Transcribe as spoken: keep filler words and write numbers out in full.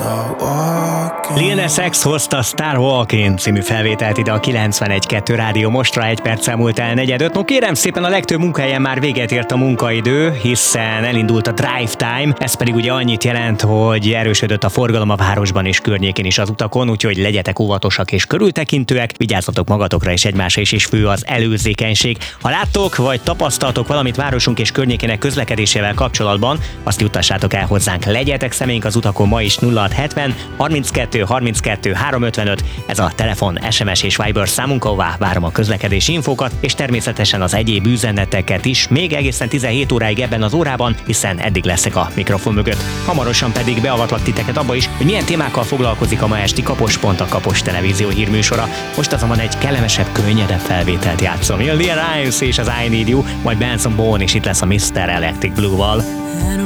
Lil Nas X hozta Star Walking című felvételt ide a kilencvenegy kettő Rádió Mostra, egy perccel múlt el negyed öt. No kérem szépen, a legtöbb munkahelyen már véget ért a munkaidő, hiszen elindult a drive time, ez pedig ugye annyit jelent, hogy erősödött a forgalom a városban és környékén is az utakon, úgyhogy legyetek óvatosak és körültekintőek, vigyázzatok magatokra és egymásra is, és fő az előzékenység. Ha láttok vagy tapasztaltok valamit városunk és környékének közlekedésével kapcsolatban, azt juttassátok el hozzánk. Legyetek személyünk az utakon ma is. Nulla hat hetven harminckettő harminckettő háromszázötvenöt, ez a telefon, es em es és Viber számunk, ahová várom a közlekedési infókat, és természetesen az egyéb üzeneteket is, még egészen tizenhét óráig ebben az órában, hiszen eddig leszek a mikrofon mögött. Hamarosan pedig beavatlak titeket abba is, hogy milyen témákkal foglalkozik a ma esti Kapos Pont, a Kapos Televízió hírműsora. Most azonban egy kellemesebb, könnyedebb felvételt játszom. Jön Lil Rimes és az I Need You, majd Benson Bourne, és itt lesz a miszter Electric Blue-val.